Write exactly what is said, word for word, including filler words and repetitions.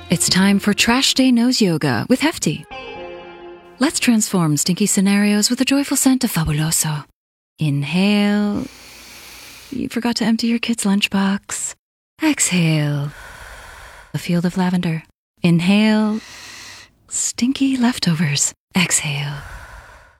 It's time for Trash Day Nose Yoga with Hefty. Let's transform stinky scenarios with the joyful scent of Fabuloso. Inhale. You forgot to empty your kid's lunchbox. Exhale. A field of lavender. Inhale. Stinky leftovers. Exhale.